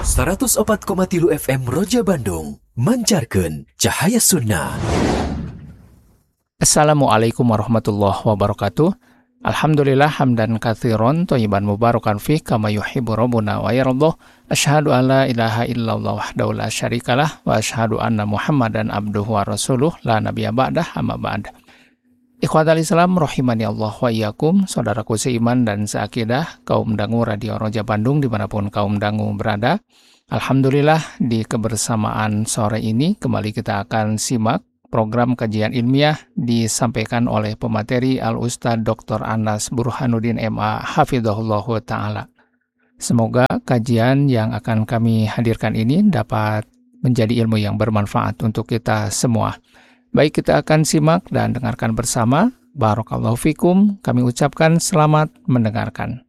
104,3 FM Roja Bandung mancarkeun cahaya sunnah. Assalamualaikum warahmatullahi wabarakatuh. Alhamdulillah hamdan katsiran thayyiban mubarakan fih kama yuhibbu rabbuna wa yardah. Asyhadu an la ilaha illallah wahdahu la syarikalah wa asyhadu anna Muhammadan abduhu wa rasuluh la nabiyya ba'dah amma ba'd. Ikhwatal Islam rahimani Allah wa iyyakum, saudaraku seiman dan seakidah, kaum dangu Radio Roja Bandung dimanapun kaum dangu berada. Alhamdulillah di kebersamaan sore ini kembali kita akan simak program kajian ilmiah disampaikan oleh pemateri Al-Ustadz Dr. Anas Burhanuddin MA Hafizahullahu Ta'ala. Semoga kajian yang akan kami hadirkan ini dapat menjadi ilmu yang bermanfaat untuk kita semua. Baik, kita akan simak dan dengarkan bersama. Barakallahu fikum. Kami ucapkan selamat mendengarkan.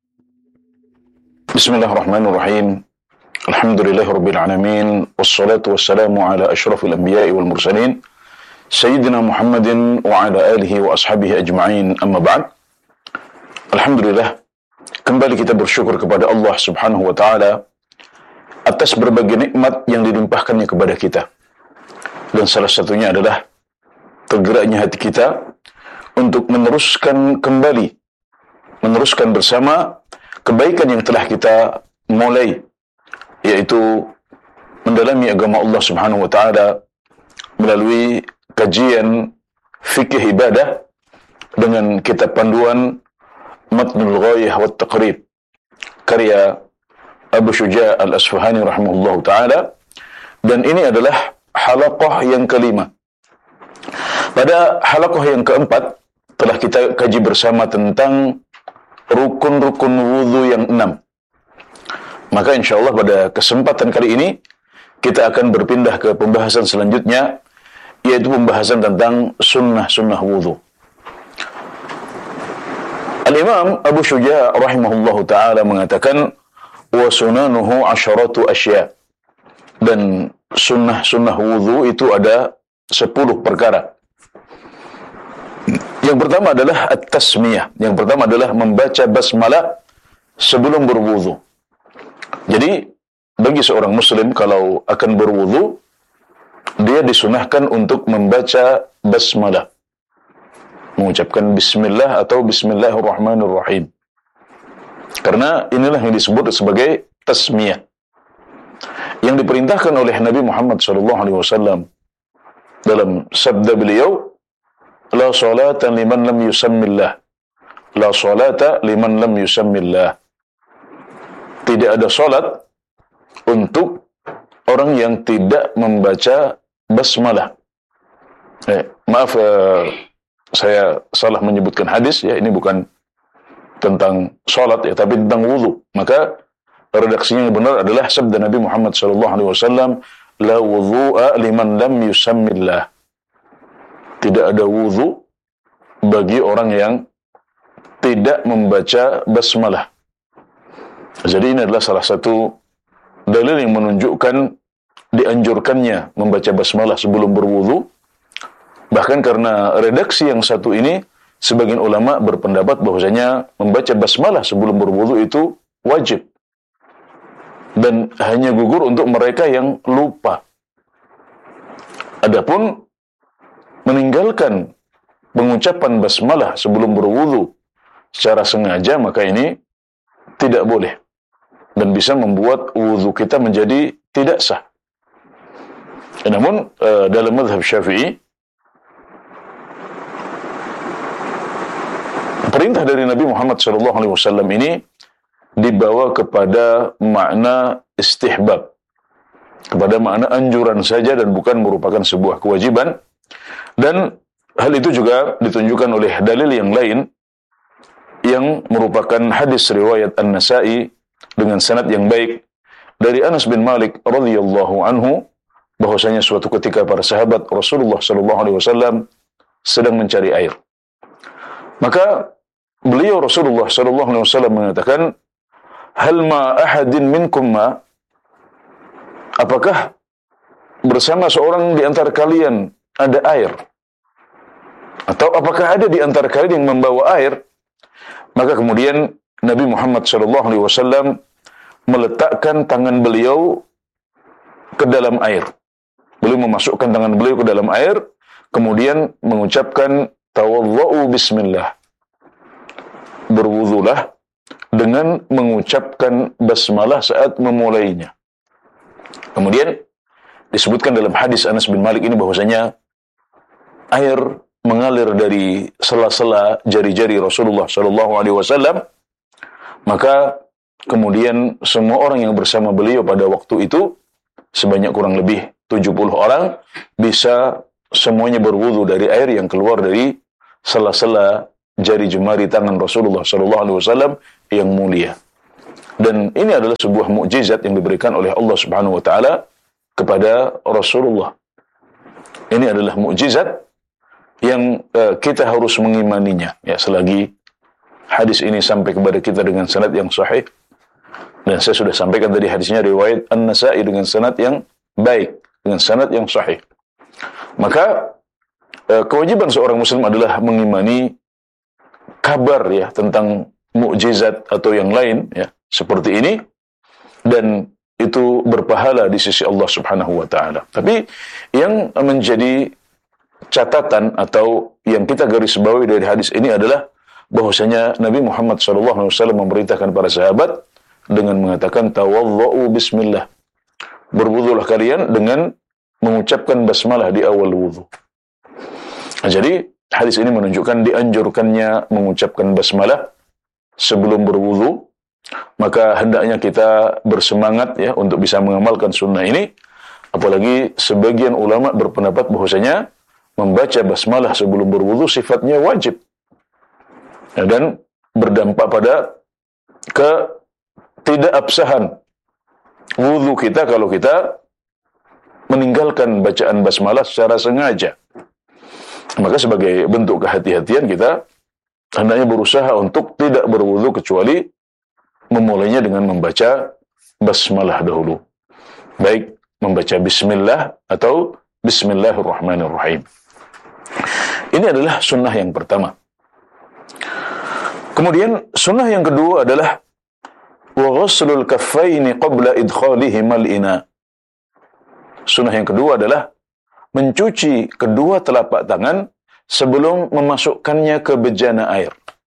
Bismillahirrahmanirrahim. Alhamdulillahirabbil alamin wassalatu wassalamu ala asyrafil anbiya'i wal mursalin sayyidina Muhammadin wa ala alihi wa ashabihi ajma'in, amma ba'd. Alhamdulillah, kembali kita bersyukur kepada Allah Subhanahu wa taala atas berbagai nikmat yang dilimpahkannya kepada kita. Dan salah satunya adalah tergeraknya hati kita untuk meneruskan bersama kebaikan yang telah kita mulai, yaitu mendalami agama Allah Subhanahu wa taala melalui kajian fikih ibadah dengan kitab panduan Matnul Ghayah wat Taqrib karya Abu Syuja' Al-Asfahani rahimahullahu taala, dan ini adalah halaqah yang kelima. Pada halaqah yang keempat telah kita kaji bersama tentang rukun-rukun wudu yang 6. Maka insyaAllah pada kesempatan kali ini kita akan berpindah ke pembahasan selanjutnya, yaitu pembahasan tentang sunnah-sunnah wudu. Al-Imam Abu Syuja' rahimahullahu ta'ala mengatakan, wa sunanuhu asyaratu asya', dan sunnah-sunnah wudu itu ada 10 perkara. Yang pertama adalah at-tasmiyah. Yang pertama adalah membaca basmalah sebelum berwudu. Jadi bagi seorang muslim kalau akan berwudu, dia disunahkan untuk membaca basmalah, mengucapkan bismillah atau bismillahirrahmanirrahim, karena inilah yang disebut sebagai tasmiyah yang diperintahkan oleh Nabi Muhammad SAW dalam sabda beliau, la salata liman lam yusammillah, la salata liman lam yusammillah. Tidak ada salat untuk orang yang tidak membaca basmalah. Maaf, saya salah menyebutkan hadis, ya, ini bukan tentang salat, ya, tapi tentang wudu. Maka redaksinya yang benar adalah sabda Nabi Muhammad SAW, la wudhu'a liman lam yusammillah. Tidak ada wudu bagi orang yang tidak membaca basmalah. Jadi ini adalah salah satu dalil yang menunjukkan dianjurkannya membaca basmalah sebelum berwudu. Bahkan karena redaksi yang satu ini, sebagian ulama berpendapat bahwasanya membaca basmalah sebelum berwudu itu wajib dan hanya gugur untuk mereka yang lupa. Adapun meninggalkan pengucapan basmalah sebelum berwudu secara sengaja, maka ini tidak boleh dan bisa membuat wudu kita menjadi tidak sah. Namun dalam mazhab Syafi'i, perintah dari Nabi Muhammad SAW ini dibawa kepada makna istihbab, kepada makna anjuran saja dan bukan merupakan sebuah kewajiban. Dan hal itu juga ditunjukkan oleh dalil yang lain yang merupakan hadis riwayat An-Nasa'i dengan sanad yang baik dari Anas bin Malik radhiyallahu anhu, bahwasanya suatu ketika para sahabat Rasulullah SAW sedang mencari air. Maka beliau Rasulullah SAW mengatakan, hal ma ahadin minkum ma, apakah bersama seorang di antara kalian ada air? Atau apakah ada di antara kalian yang membawa air? Maka kemudian Nabi Muhammad SAW meletakkan tangan beliau ke dalam air. Beliau memasukkan tangan beliau ke dalam air, kemudian mengucapkan tawaddu'u bismillah. Berwudulah dengan mengucapkan basmalah saat memulainya. Kemudian disebutkan dalam hadis Anas bin Malik ini bahwasanya air mengalir dari sela-sela jari-jari Rasulullah sallallahu alaihi wasallam. Maka kemudian semua orang yang bersama beliau pada waktu itu sebanyak kurang lebih 70 orang bisa semuanya berwudu dari air yang keluar dari sela-sela jari jemari tangan Rasulullah sallallahu alaihi wasallam yang mulia. Dan ini adalah sebuah mukjizat yang diberikan oleh Allah Subhanahu wa taala kepada Rasulullah. Ini adalah mukjizat yang kita harus mengimaninya, ya, selagi hadis ini sampai kepada kita dengan sanad yang sahih. Dan saya sudah sampaikan tadi hadisnya riwayat An-Nasa'i dengan sanad yang baik, dengan sanad yang sahih. Maka kewajiban seorang muslim adalah mengimani kabar, ya, tentang mukjizat atau yang lain, ya, seperti ini, dan itu berpahala di sisi Allah Subhanahu wa taala. Tapi yang menjadi catatan atau yang kita garis bawahi dari hadis ini adalah bahwasanya Nabi Muhammad SAW memerintahkan para sahabat dengan mengatakan tawaddu'u bismillah. Berwudulah kalian dengan mengucapkan basmalah di awal wudu. Jadi hadis ini menunjukkan dianjurkannya mengucapkan basmalah sebelum berwudu. Maka hendaknya kita bersemangat, ya, untuk bisa mengamalkan sunnah ini. Apalagi sebagian ulama berpendapat bahwasanya membaca basmalah sebelum berwudu sifatnya wajib, ya, dan berdampak pada ketidakabsahan wudu kita kalau kita meninggalkan bacaan basmalah secara sengaja. Maka sebagai bentuk kehati-hatian kita hendaknya berusaha untuk tidak berwudu kecuali memulainya dengan membaca basmalah dahulu. Baik membaca bismillah atau bismillahirrahmanirrahim. Ini adalah sunnah yang pertama. Kemudian sunnah yang kedua adalah wa ghuslul kaffaini qabla idkhalihima al-ina. Sunnah yang kedua adalah mencuci kedua telapak tangan sebelum memasukkannya ke bejana air.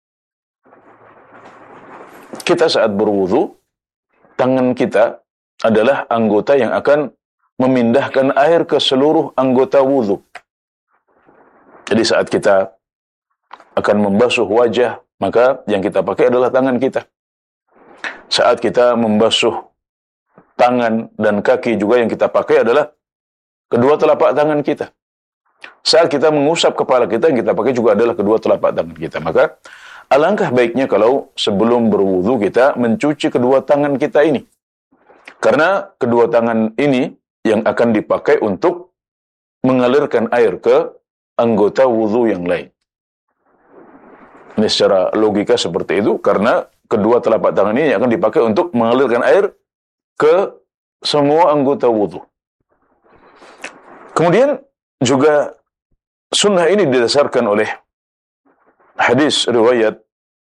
Kita saat berwudu, tangan kita adalah anggota yang akan memindahkan air ke seluruh anggota wudu. Jadi saat kita akan membasuh wajah, maka yang kita pakai adalah tangan kita. Saat kita membasuh tangan dan kaki juga yang kita pakai adalah kedua telapak tangan kita. Saat kita mengusap kepala kita, yang kita pakai juga adalah kedua telapak tangan kita. Maka alangkah baiknya kalau sebelum berwudu kita mencuci kedua tangan kita ini. Karena kedua tangan ini yang akan dipakai untuk mengalirkan air ke anggota wudu yang lain. Ini secara logika seperti itu, karena kedua telapak tangan ini akan dipakai untuk mengalirkan air ke semua anggota wudu. Kemudian juga sunnah ini didasarkan oleh hadis riwayat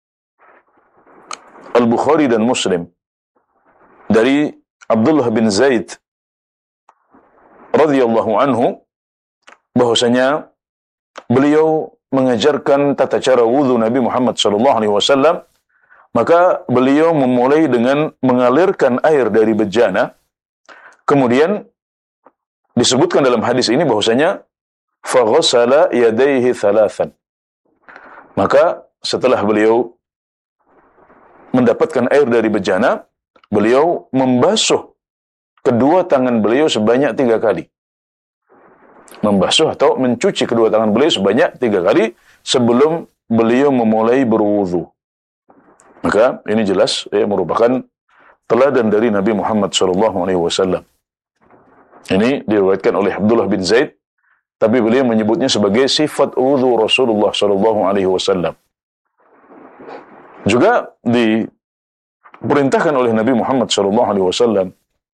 Al-Bukhari dan Muslim dari Abdullah bin Zaid radhiyallahu anhu, bahwasanya beliau mengajarkan tata cara wudu Nabi Muhammad SAW. Maka beliau memulai dengan mengalirkan air dari bejana. Kemudian disebutkan dalam hadis ini bahwasanya faghasala yadayhi thalathan. Maka setelah beliau mendapatkan air dari bejana, beliau membasuh kedua tangan beliau sebanyak 3 kali. Membasuh atau mencuci kedua tangan beliau sebanyak 3 kali sebelum beliau memulai berwudu. Maka ini jelas, ya, merupakan teladan dari Nabi Muhammad SAW. Ini diriwayatkan oleh Abdullah bin Zaid, tapi beliau menyebutnya sebagai sifat wudu Rasulullah SAW. Juga diperintahkan oleh Nabi Muhammad SAW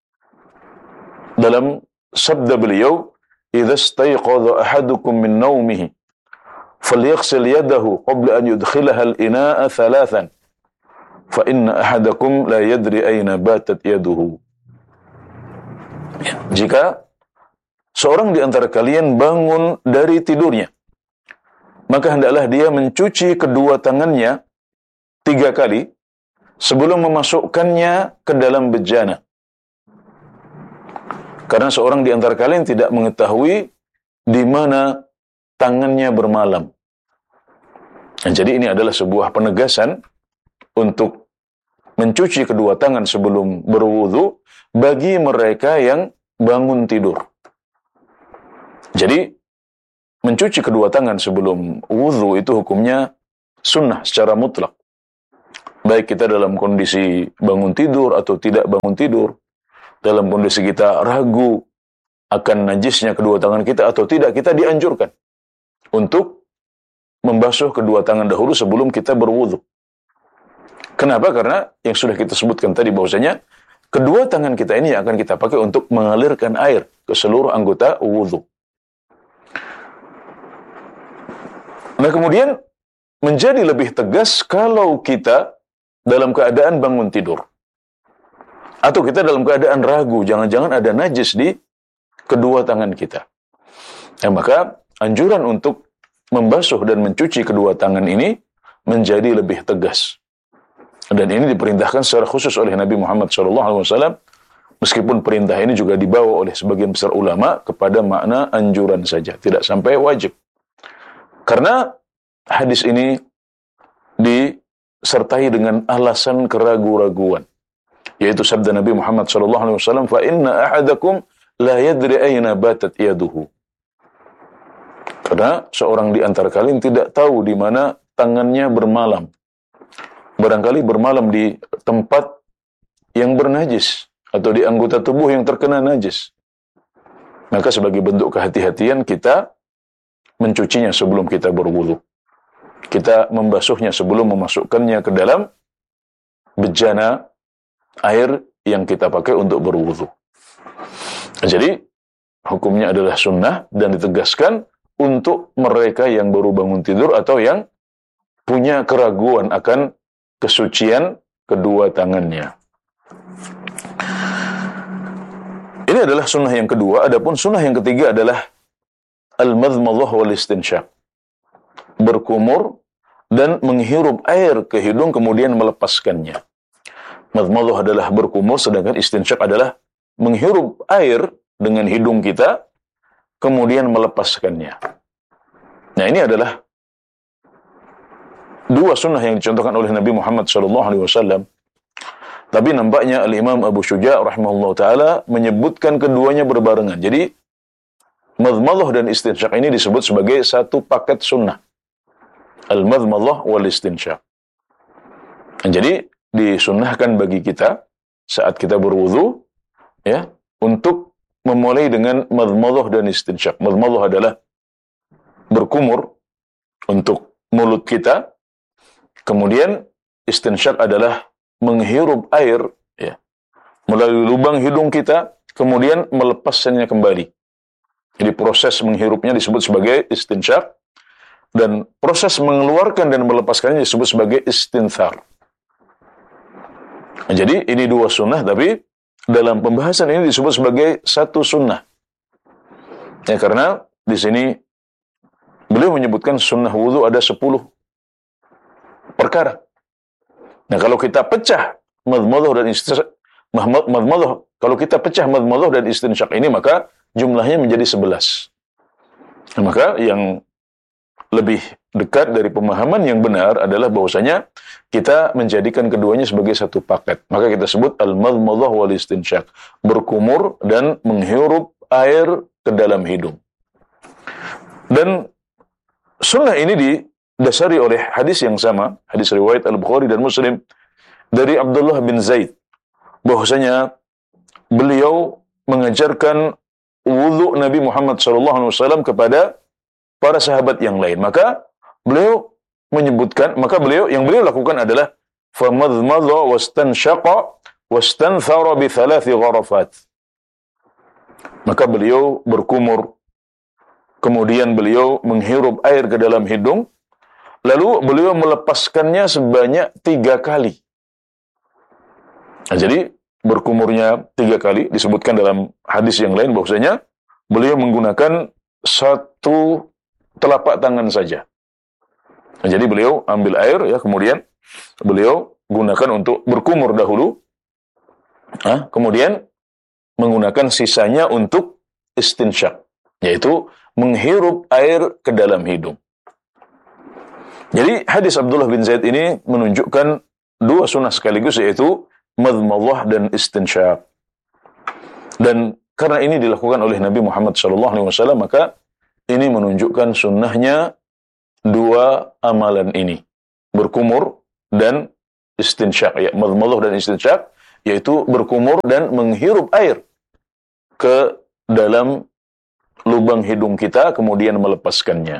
dalam sabda beliau, "Idza istayqadha ahadukum min nawmihi falyaghsil yadahu qabla an yudkhilaha al-ina'a thalathan." fa inna ahadakum la yadri aina batat yaduhu. Jika seorang di antara kalian bangun dari tidurnya, maka hendaklah dia mencuci kedua tangannya 3 kali sebelum memasukkannya ke dalam bejana. Karena seorang di antara kalian tidak mengetahui di mana tangannya bermalam. Nah, jadi ini adalah sebuah penegasan untuk mencuci kedua tangan sebelum berwudu bagi mereka yang bangun tidur. Jadi, mencuci kedua tangan sebelum wudu itu hukumnya sunnah secara mutlak. Baik kita dalam kondisi bangun tidur atau tidak bangun tidur, dalam kondisi kita ragu akan najisnya kedua tangan kita atau tidak, kita dianjurkan untuk membasuh kedua tangan dahulu sebelum kita berwudu. Kenapa? Karena yang sudah kita sebutkan tadi bahwasanya kedua tangan kita ini akan kita pakai untuk mengalirkan air ke seluruh anggota wudu. Nah, kemudian menjadi lebih tegas kalau kita dalam keadaan bangun tidur. Atau kita dalam keadaan ragu, jangan-jangan ada najis di kedua tangan kita. Ya, maka anjuran untuk membasuh dan mencuci kedua tangan ini menjadi lebih tegas. Dan ini diperintahkan secara khusus oleh Nabi Muhammad SAW, meskipun perintah ini juga dibawa oleh sebagian besar ulama kepada makna anjuran saja, tidak sampai wajib. Karena hadis ini disertai dengan alasan keraguan-raguan, yaitu sabda Nabi Muhammad SAW, fa inna ahadakum la yadri aina batat yaduhu. Karena seorang di antara kalian tidak tahu di mana tangannya bermalam. Barangkali bermalam di tempat yang bernajis atau di anggota tubuh yang terkena najis. Maka sebagai bentuk kehati-hatian kita mencucinya sebelum kita berwudu. Kita membasuhnya sebelum memasukkannya ke dalam bejana air yang kita pakai untuk berwudu. Jadi hukumnya adalah sunnah dan ditegaskan untuk mereka yang baru bangun tidur atau yang punya keraguan akan kesucian kedua tangannya. Ini adalah sunnah yang kedua. Adapun sunnah yang ketiga adalah al-madmadhah wal istinsyaq. Berkumur dan menghirup air ke hidung kemudian melepaskannya. Madmadhah adalah berkumur, sedangkan istinsyaq adalah menghirup air dengan hidung kita kemudian melepaskannya. Nah, ini adalah dua sunnah yang dicontohkan oleh Nabi Muhammad SAW. Tapi nampaknya Al-Imam Abu Syuja' rahimahullah ta'ala menyebutkan keduanya berbarengan. Jadi, madmadhah dan istinsyaq ini disebut sebagai satu paket sunnah. Al-madmadhah wal istinsyaq. Jadi, disunnahkan bagi kita saat kita berwudu, ya, untuk memulai dengan madmadhah dan istinsyaq. Madmadhah adalah berkumur untuk mulut kita. Kemudian istinsyaq adalah menghirup air, ya, melalui lubang hidung kita, kemudian melepaskannya kembali. Jadi proses menghirupnya disebut sebagai istinsyaq, dan proses mengeluarkan dan melepaskannya disebut sebagai istinthar. Nah, jadi ini dua sunnah, tapi dalam pembahasan ini disebut sebagai satu sunnah. Ya, karena di sini beliau menyebutkan sunnah wudu ada 10 perkara. Nah, kalau kita pecah madmadhah dan istinsyaq, kalau kita pecah madmadhah dan istinsyaq ini, maka jumlahnya menjadi 11. Nah, maka yang lebih dekat dari pemahaman yang benar adalah bahwasanya kita menjadikan keduanya sebagai satu paket. Maka kita sebut al-madmadhah wal istinsyaq, berkumur dan menghirup air ke dalam hidung. Dan sunnah ini didasari oleh hadis yang sama, hadis riwayat Al-Bukhari dan Muslim dari Abdullah bin Zaid, bahwasanya beliau mengajarkan wudu Nabi Muhammad SAW kepada para sahabat yang lain. Maka beliau menyebutkan, yang beliau lakukan adalah famadmadha wastanshaqa wastanthara bi 3 gharafat. Maka beliau berkumur, kemudian beliau menghirup air ke dalam hidung, lalu beliau melepaskannya sebanyak 3 kali. Nah, jadi berkumurnya 3 kali disebutkan dalam hadis yang lain bahwasanya beliau menggunakan satu telapak tangan saja. Nah, jadi beliau ambil air ya, kemudian beliau gunakan untuk berkumur dahulu, kemudian menggunakan sisanya untuk istinsyak, yaitu menghirup air ke dalam hidung. Jadi hadis Abdullah bin Zaid ini menunjukkan 2 sunnah sekaligus, yaitu madmadah dan istinsyak. Dan karena ini dilakukan oleh Nabi Muhammad SAW, maka ini menunjukkan sunnahnya 2 amalan ini, berkumur dan istinsyak, ya, madmadah dan istinsyak, yaitu berkumur dan menghirup air ke dalam lubang hidung kita, kemudian melepaskannya.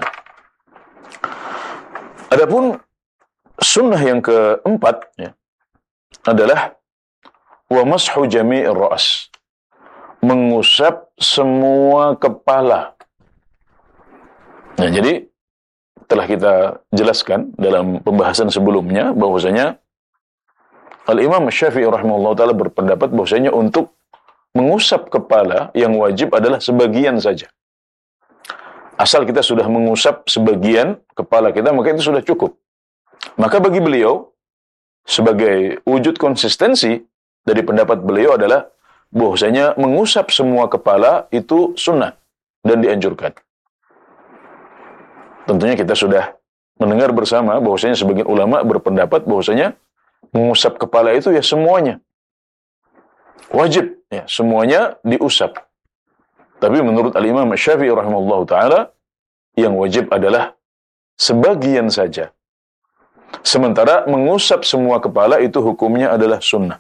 Adapun sunnah yang keempat ya, adalah wa mashu jami'ir ra's, mengusap semua kepala. Nah, jadi telah kita jelaskan dalam pembahasan sebelumnya bahwasanya Al-Imam Syafi'i rahimahullah ta'ala berpendapat bahwasanya untuk mengusap kepala yang wajib adalah sebagian saja. Asal kita sudah mengusap sebagian kepala kita, maka itu sudah cukup. Maka bagi beliau, sebagai wujud konsistensi dari pendapat beliau adalah bahwasanya mengusap semua kepala itu sunnah dan dianjurkan. Tentunya kita sudah mendengar bersama bahwasanya sebagian ulama berpendapat bahwasanya mengusap kepala itu ya semuanya wajib, ya semuanya diusap. Tapi menurut Al-Imam Syafi'i rahimahullah ta'ala, yang wajib adalah sebagian saja. Sementara mengusap semua kepala itu hukumnya adalah sunnah.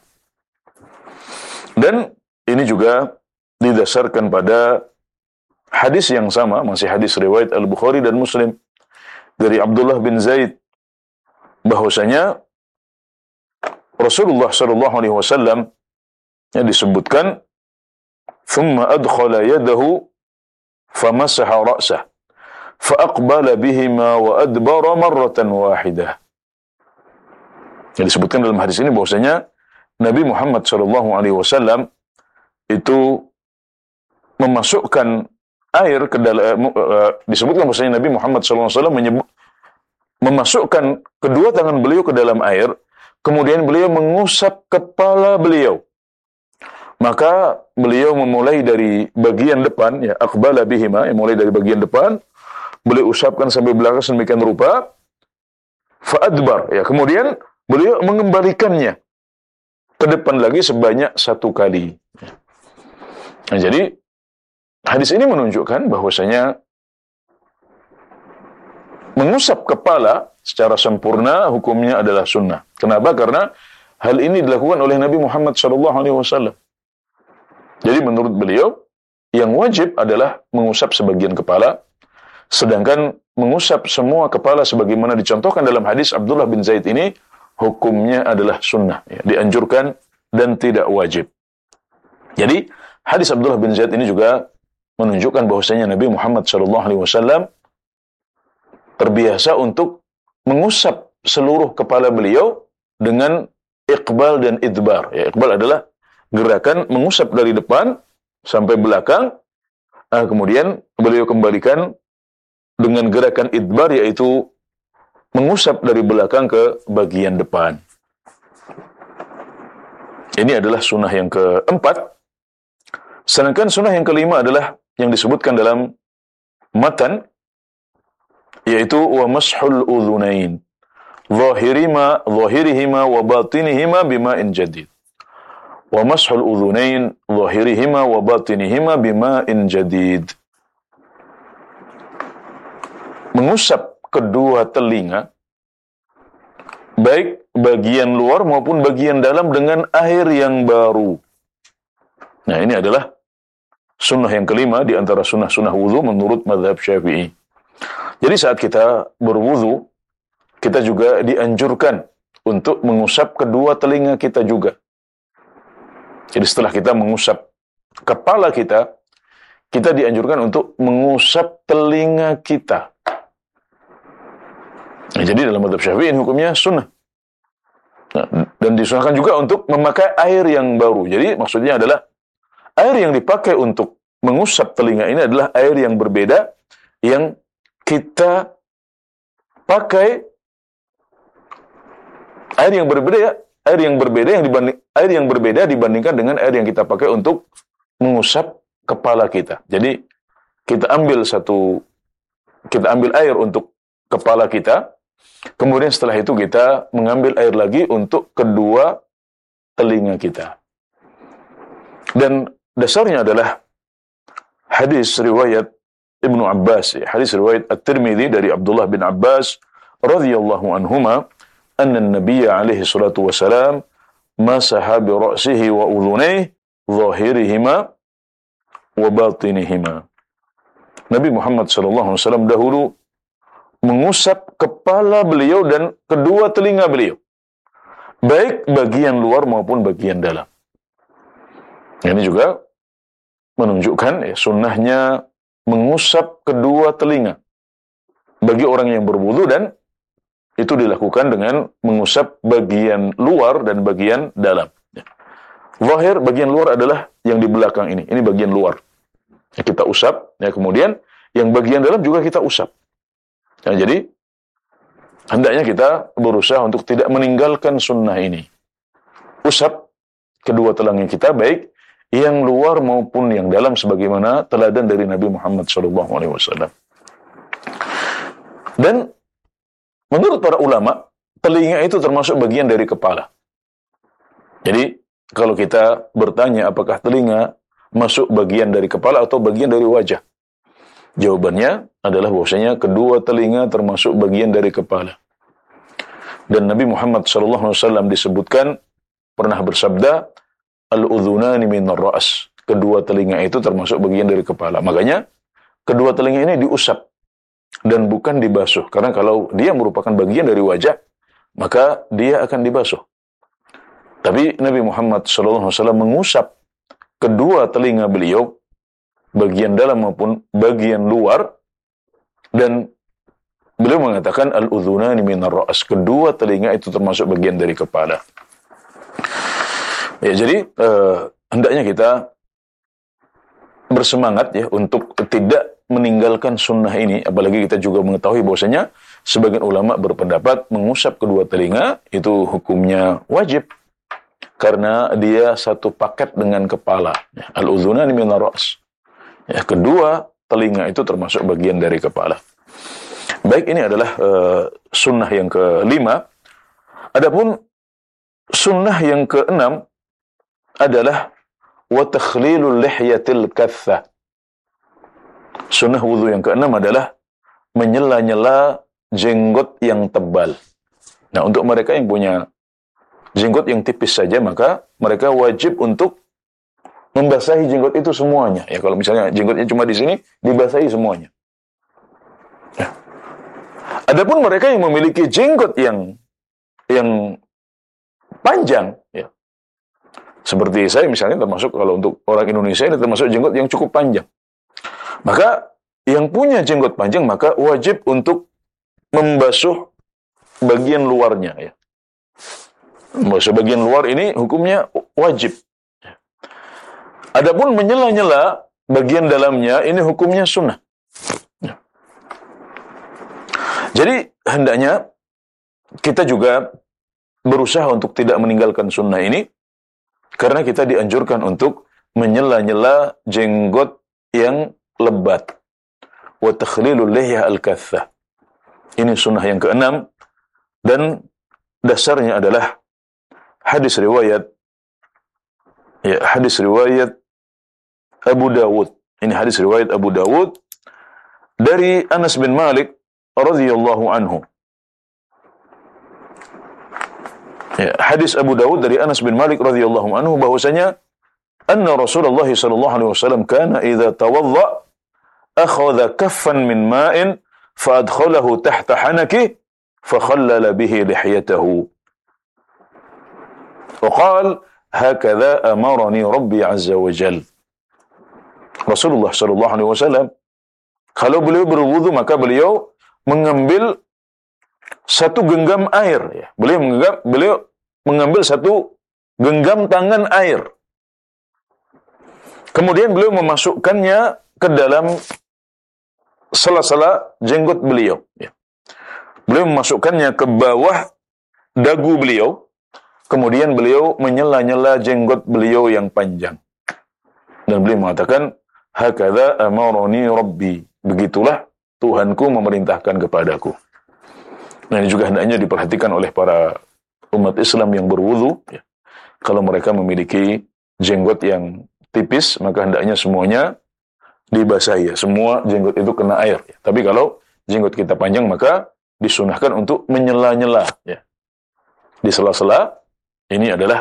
Dan ini juga didasarkan pada hadis yang sama, masih hadis riwayat Al-Bukhari dan Muslim, dari Abdullah bin Zaid, bahwasanya Rasulullah SAW yang disebutkan ثم أدخل يده فمسح رأسه فأقبل بهما وأدبر مرة واحدة. Yang disebutkan dalam hadis ini bahwasanya Nabi Muhammad SAW itu memasukkan air ke dalam, disebutkan bahwasanya Nabi Muhammad SAW memasukkan kedua tangan beliau ke dalam air, kemudian beliau mengusap kepala beliau. Maka beliau memulai dari bagian depan, ya, aqbala bihima, mulai dari bagian depan, beliau usapkan sampai belakang sedemikian rupa, fa'adbar, ya, kemudian beliau mengembalikannya ke depan lagi sebanyak 1 kali. Nah, jadi hadis ini menunjukkan bahwasanya mengusap kepala secara sempurna hukumnya adalah sunnah. Kenapa? Karena hal ini dilakukan oleh Nabi Muhammad SAW. Jadi menurut beliau, yang wajib adalah mengusap sebagian kepala, sedangkan mengusap semua kepala sebagaimana dicontohkan dalam hadis Abdullah bin Zaid ini, hukumnya adalah sunnah, ya, dianjurkan dan tidak wajib. Jadi hadis Abdullah bin Zaid ini juga menunjukkan bahwasanya Nabi Muhammad SAW terbiasa untuk mengusap seluruh kepala beliau dengan iqbal dan idbar. Ya, iqbal adalah gerakan mengusap dari depan sampai belakang, kemudian beliau kembalikan dengan gerakan idbar, yaitu mengusap dari belakang ke bagian depan. Ini adalah sunnah yang keempat. Sedangkan sunnah yang kelima adalah yang disebutkan dalam matan, yaitu wa mashul udhunain zahirihima wa batinihima bima'in jadid. Wa mashul udhunain zahirihima wa batinihima bima'in jadid. Mengusap kedua telinga, baik bagian luar maupun bagian dalam, dengan air yang baru. Nah, ini adalah sunnah yang kelima di antara sunnah-sunnah wudu menurut mazhab Syafi'i. Jadi saat kita berwudu, kita juga dianjurkan untuk mengusap kedua telinga kita juga. Jadi setelah kita mengusap kepala kita, kita dianjurkan untuk mengusap telinga kita. Nah, jadi dalam mazhab Syafi'i hukumnya sunnah. Dan disunahkan juga untuk memakai air yang baru. Jadi maksudnya adalah air yang dipakai untuk mengusap telinga ini adalah air yang berbeda, yang kita pakai air yang berbeda ya, air yang berbeda dibandingkan dengan air yang kita pakai untuk mengusap kepala kita. Jadi kita ambil air untuk kepala kita, kemudian setelah itu kita mengambil air lagi untuk kedua telinga kita. Dan dasarnya adalah hadis riwayat Ibnu Abbas, hadis riwayat At-Tirmidzi dari Abdullah bin Abbas radhiyallahu anhuma, anna an-nabiy alaihi salatu wasalam masaha bi ra'sihi wa udhunayhi zahirihima wa batinihima. Nabi Muhammad sallallahu alaihi wasallam dahulu mengusap kepala beliau dan kedua telinga beliau, baik bagian luar maupun bagian dalam. Ini juga menunjukkan sunnahnya mengusap kedua telinga bagi orang yang berwudu, dan itu dilakukan dengan mengusap bagian luar dan bagian dalam. Zahir, bagian luar adalah yang di belakang ini bagian luar. Kita usap, kemudian yang bagian dalam juga kita usap. Jadi hendaknya kita berusaha untuk tidak meninggalkan sunnah ini. Usap kedua telinga kita, baik yang luar maupun yang dalam, sebagaimana teladan dari Nabi Muhammad SAW. Dan menurut para ulama, telinga itu termasuk bagian dari kepala. Jadi kalau kita bertanya apakah telinga masuk bagian dari kepala atau bagian dari wajah, jawabannya adalah bahwasanya kedua telinga termasuk bagian dari kepala. Dan Nabi Muhammad SAW disebutkan pernah bersabda, al-udhunani minar ra's, kedua telinga itu termasuk bagian dari kepala. Makanya kedua telinga ini diusap dan bukan dibasuh, karena kalau dia merupakan bagian dari wajah, maka dia akan dibasuh. Tapi Nabi Muhammad SAW mengusap kedua telinga beliau, bagian dalam maupun bagian luar, dan beliau mengatakan al-udhunani minar ra's, kedua telinga itu termasuk bagian dari kepala. Ya, jadi hendaknya kita bersemangat ya untuk tidak meninggalkan sunnah ini, apalagi kita juga mengetahui bahwasanya sebagian ulama berpendapat mengusap kedua telinga itu hukumnya wajib karena dia satu paket dengan kepala. Ya, al-udhunani minar ra's. Ya, kedua telinga itu termasuk bagian dari kepala. Baik, ini adalah sunnah yang kelima. Adapun sunnah yang keenam adalah wa takhlilul lihyatil kathah. Sunnah wudu yang keenam adalah menyela-nyela jenggot yang tebal. Nah, untuk mereka yang punya jenggot yang tipis saja, maka mereka wajib untuk membasahi jenggot itu semuanya. Ya, kalau misalnya jenggotnya cuma di sini, dibasahi semuanya. Ya. Adapun mereka yang memiliki jenggot yang panjang, ya, seperti saya misalnya, termasuk kalau untuk orang Indonesia ini termasuk jenggot yang cukup panjang. Maka yang punya jenggot panjang maka wajib untuk membasuh bagian luarnya. Ya. Membasuh bagian luar ini hukumnya wajib. Adapun menyela-nyela bagian dalamnya ini hukumnya sunnah. Ya. Jadi hendaknya kita juga berusaha untuk tidak meninggalkan sunnah ini, karena kita dianjurkan untuk menyela-nyela jenggot yang lebat. Wa takhlilul lihyah al-kathah. Ini sunnah yang keenam, dan dasarnya adalah hadis riwayat Abu Dawud. Ini hadis riwayat Abu Dawud dari Anas bin Malik radhiyallahu anhu. Ya, hadis Abu Dawud dari Anas bin Malik radhiyallahu anhu bahwasanya anna Rasulullah sallallahu alaihi wasallam kana idza tawadda akhadha kaffan min ma'in fa adkhalahu tahta hanaki fa khallala bihi lihyatahu. Wa qala hakadha amarani Rabbi azza wa jalla. Rasulullah sallallahu alaihi wasallam kalau beliau berwudu maka beliau mengambil satu genggam air, ya. Beliau mengambil satu genggam tangan air. Kemudian beliau memasukkannya ke dalam sela-sela jenggot beliau. Ya. Beliau memasukkannya ke bawah dagu beliau. Kemudian beliau menyela-nyela jenggot beliau yang panjang. Dan beliau mengatakan, hakadha amarani rabbi. Begitulah Tuhanku memerintahkan kepadaku. Nah, ini juga hendaknya diperhatikan oleh para umat Islam yang berwudu. Ya. Kalau mereka memiliki jenggot yang tipis, maka hendaknya semuanya dibasahi. Ya. Semua jenggot itu kena air. Ya. Tapi kalau jenggot kita panjang, maka disunahkan untuk menyela-nyela. Ya. Di sela-sela, ini adalah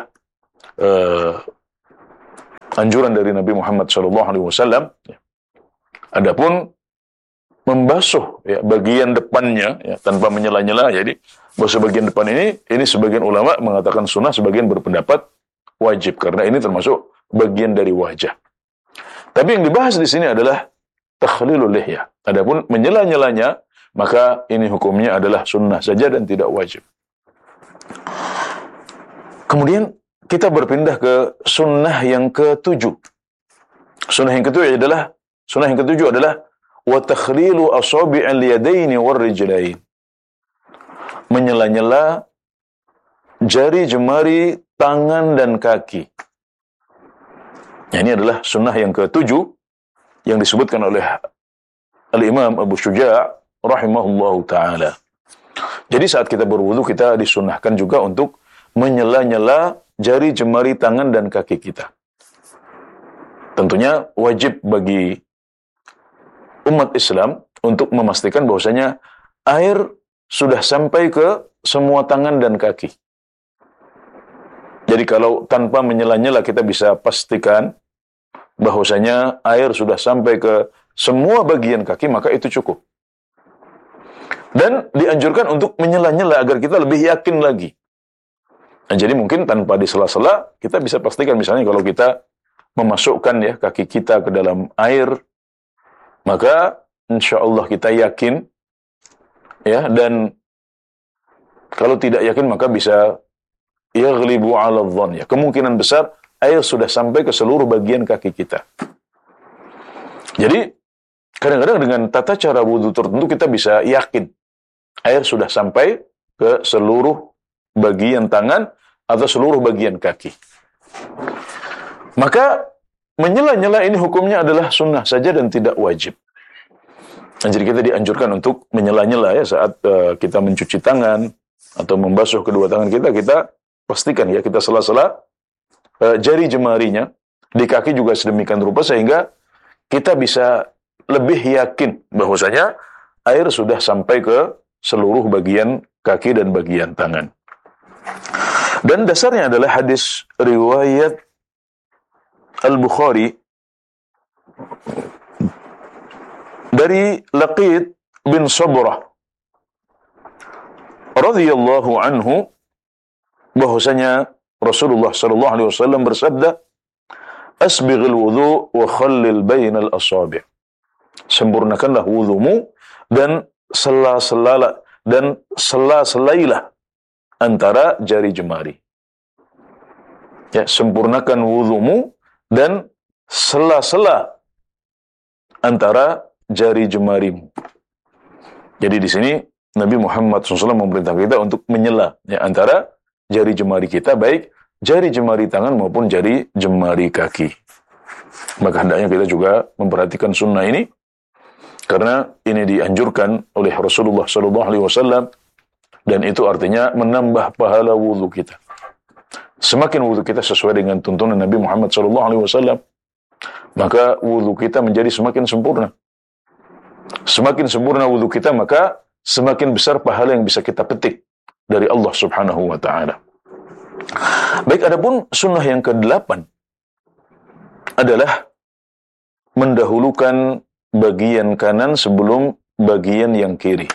anjuran dari Nabi Muhammad SAW. Ya. Adapun membasuh ya, bagian depannya ya, tanpa menyela-nyela, jadi basuh bagian depan ini sebagian ulama mengatakan sunnah, sebagian berpendapat wajib karena ini termasuk bagian dari wajah. Tapi yang dibahas di sini adalah takhlilul lihya. Adapun menyela-nyelanya, maka ini hukumnya adalah sunnah saja dan tidak wajib. Kemudian kita berpindah ke sunnah yang ketujuh. Sunnah yang ketujuh adalah wa takhlilu asabi'il yadaini war rijlain. Menyela-nyela jari jemari tangan dan kaki. Nah, ini adalah sunnah yang ketujuh yang disebutkan oleh Al-Imam Abu Syuja' rahimahullahu ta'ala. Jadi saat kita berwudu, kita disunnahkan juga untuk menyela-nyela jari jemari tangan dan kaki kita. Tentunya wajib bagi umat Islam untuk memastikan bahwasanya air sudah sampai ke semua tangan dan kaki. Jadi kalau tanpa menyela-nyela kita bisa pastikan bahwasanya air sudah sampai ke semua bagian kaki, maka itu cukup. Dan dianjurkan untuk menyela-nyela agar kita lebih yakin lagi. Nah, jadi mungkin tanpa disela-sela kita bisa pastikan, misalnya kalau kita memasukkan ya kaki kita ke dalam air, maka insya Allah kita yakin, ya, dan kalau tidak yakin maka bisa yaghlibu 'ala dhann, ya, kemungkinan besar air sudah sampai ke seluruh bagian kaki kita. Jadi kadang-kadang dengan tata cara wudu tertentu kita bisa yakin air sudah sampai ke seluruh bagian tangan atau seluruh bagian kaki. Maka menyela-nyela ini hukumnya adalah sunnah saja dan tidak wajib. Nah, jadi kita dianjurkan untuk menyela-nyela ya saat kita mencuci tangan atau membasuh kedua tangan kita pastikan ya kita sela-sela jari jemarinya, di kaki juga sedemikian rupa sehingga kita bisa lebih yakin bahwasanya air sudah sampai ke seluruh bagian kaki dan bagian tangan. Dan dasarnya adalah hadis riwayat Al-Bukhari dari Laqit bin Sabrah radhiyallahu anhu bahwasanya Rasulullah sallallahu alaihi wasallam bersabda, "Asbighil wudu wa khallil bainal asabi'." Sempurnakanlah wudumu dan sela-selailah antara jari jemari. Ya, sempurnakan wudumu dan sela-sela antara jari jemarimu. Jadi di sini Nabi Muhammad SAW memerintahkan kita untuk menyela ya, antara jari jemari kita, baik jari jemari tangan maupun jari jemari kaki. Maka hendaknya kita juga memperhatikan sunnah ini, karena ini dianjurkan oleh Rasulullah SAW, dan itu artinya menambah pahala wudhu kita. Semakin wudhu kita sesuai dengan tuntunan Nabi Muhammad SAW, maka wudhu kita menjadi semakin sempurna. Semakin sempurna wudhu kita, maka semakin besar pahala yang bisa kita petik dari Allah Subhanahu wa ta'ala. Baik, adapun sunnah yang ke-8 adalah mendahulukan bagian kanan sebelum bagian yang kiri.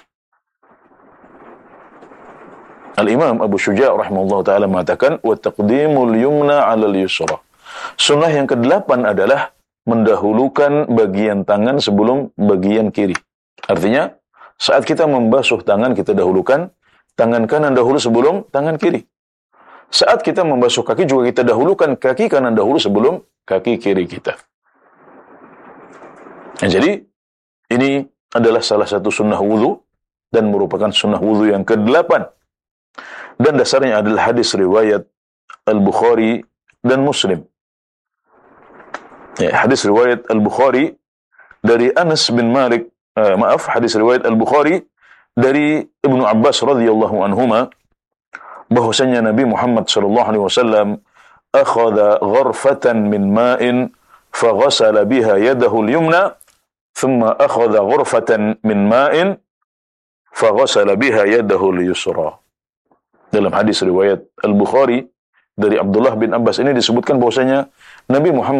Al-Imam Abu Syuja' rahimahullah ta'ala mengatakan, wa taqdimul yumna 'alal yusra. Sunnah yang ke-8 adalah mendahulukan bagian tangan sebelum bagian kiri. Artinya, saat kita membasuh tangan, kita dahulukan tangan kanan dahulu sebelum tangan kiri. Saat kita membasuh kaki juga kita dahulukan kaki kanan dahulu sebelum kaki kiri kita. Nah, jadi ini adalah salah satu sunnah wudu dan merupakan sunnah wudu yang ke-8. Dan dasarnya adalah hadis riwayat Al-Bukhari dan Muslim. Ya, hadis riwayat Al-Bukhari dari Anas bin Malik, hadis riwayat Al-Bukhari dari Ibnu Abbas radhiyallahu anhuma, bahwasanya Nabi Muhammad sallallahu alaihi wasallam akhadha gharfatan min ma'in faghasala biha yadahu al-yumna thumma akhadha gharfatan min ma'in faghasala biha yadahu al-yusra. Dalam hadis riwayat Al-Bukhari dari Abdullah bin Abbas ini disebutkan bahwasanya Nabi Muhammad